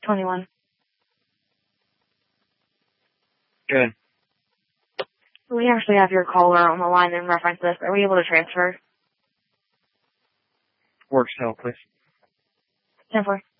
21. Good. We actually have your caller on the line in reference to this. Are we able to transfer? Works cell, please. 10-4.